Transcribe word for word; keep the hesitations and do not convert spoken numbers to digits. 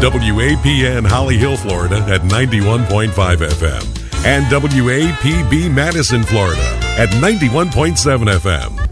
W A P N Holly Hill, Florida at ninety-one point five F M and W A P B Madison, Florida at ninety-one point seven F M.